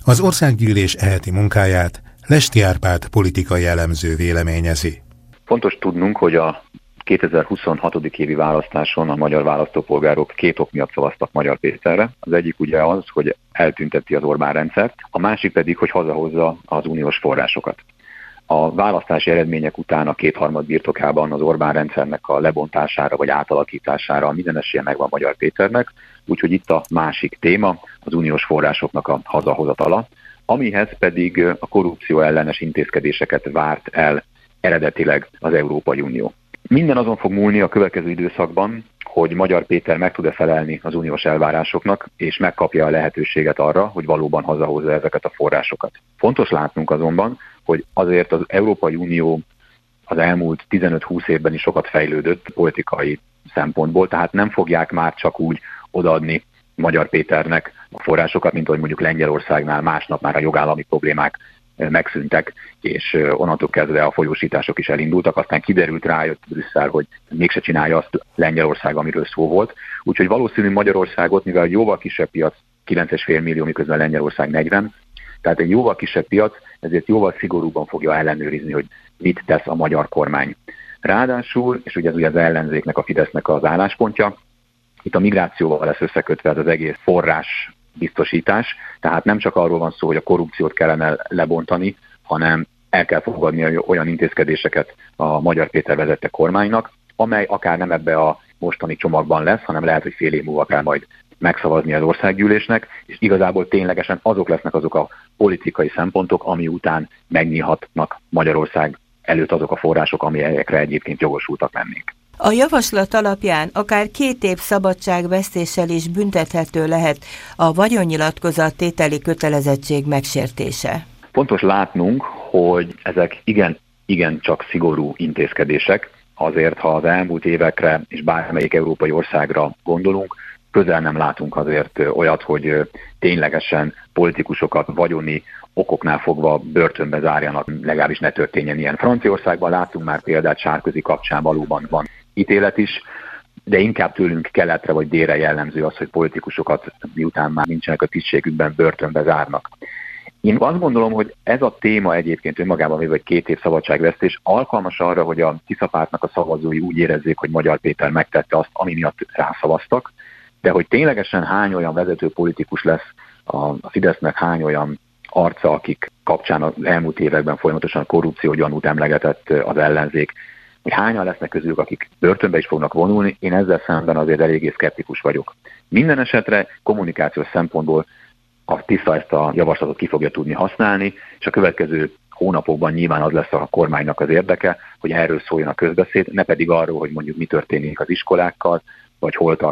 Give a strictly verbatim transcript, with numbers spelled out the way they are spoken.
Az országgyűlés eheti munkáját Lesti Árpád politikai elemző véleményezi. Fontos tudnunk, hogy a kétezer-huszonhatodik évi választáson a magyar választópolgárok két ok miatt szavaztak Magyar Péterre. Az egyik ugye az, hogy eltünteti az Orbán rendszert, a másik pedig, hogy hazahozza az uniós forrásokat. A választási eredmények után a kétharmad birtokában az Orbán rendszernek a lebontására vagy átalakítására minden esélye megvan Magyar Péternek, úgyhogy itt a másik téma az uniós forrásoknak a hazahozatala, amihez pedig a korrupció ellenes intézkedéseket várt el eredetileg az Európai Unió. Minden azon fog múlni a következő időszakban, hogy Magyar Péter meg tud-e felelni az uniós elvárásoknak, és megkapja a lehetőséget arra, hogy valóban hazahozza ezeket a forrásokat. Fontos látnunk azonban, hogy azért az Európai Unió az elmúlt tizenöt-húsz évben is sokat fejlődött politikai szempontból, tehát nem fogják már csak úgy odaadni Magyar Péternek a forrásokat, mint ahogy mondjuk Lengyelországnál másnap már a jogállami problémák megszűntek, és onnantól kezdve a folyósítások is elindultak, aztán kiderült, rájött Brüsszel, hogy mégse csinálja azt Lengyelország, amiről szó volt. Úgyhogy valószínű Magyarországot, mivel jóval kisebb piac, kilenc egész öt millió, miközben Lengyelország negyven, tehát egy jóval kisebb piac, ezért jóval szigorúbban fogja ellenőrizni, hogy mit tesz a magyar kormány. Ráadásul, és ugye ez ugye az ellenzéknek, a Fidesznek az álláspontja, itt a migrációval lesz összekötve ez az egész forrás biztosítás, tehát nem csak arról van szó, hogy a korrupciót kellene lebontani, hanem el kell fogadni olyan intézkedéseket a Magyar Péter vezette kormánynak, amely akár nem ebbe a mostani csomagban lesz, hanem lehet, hogy fél év múlva kell majd megszavazni az országgyűlésnek, és igazából ténylegesen azok lesznek azok a politikai szempontok, ami után megnyílhatnak Magyarország előtt azok a források, amelyekre egyébként jogosultak lennénk. A javaslat alapján akár két év szabadságvesztéssel is büntethető lehet a vagyonnyilatkozat tételi kötelezettség megsértése. Fontos látnunk, hogy ezek igen, igen csak szigorú intézkedések, azért ha az elmúlt évekre és bármelyik európai országra gondolunk, közel nem látunk azért olyat, hogy ténylegesen politikusokat vagyoni okoknál fogva börtönbe zárjanak, legalábbis ne történjen ilyen. Franciaországban látunk már példát, Sarkozy kapcsán valóban van ítélet is, de inkább tőlünk keletre vagy délre jellemző az, hogy politikusokat miután már nincsenek a tisztségükben börtönbe zárnak. Én azt gondolom, hogy ez a téma egyébként önmagában véve, vagy két év szabadságvesztés alkalmas arra, hogy a Tisza pártnak a szavazói úgy érezzék, hogy Magyar Péter megtette azt, ami miatt rászavaztak, de hogy ténylegesen hány olyan vezető politikus lesz a Fidesznek, hány olyan arca, akik kapcsán az elmúlt években folyamatosan korrupció gyanút emlegetett az ellenzék, hogy hányan lesznek közülük, akik börtönbe is fognak vonulni, én ezzel szemben azért eléggé szkeptikus vagyok. Minden esetre kommunikációs szempontból a Tisza ezt a javaslatot ki fogja tudni használni, és a következő hónapokban nyilván az lesz a kormánynak az érdeke, hogy erről szóljon a közbeszéd, ne pedig arról, hogy mondjuk mi történik az iskolákkal, vagy hol tart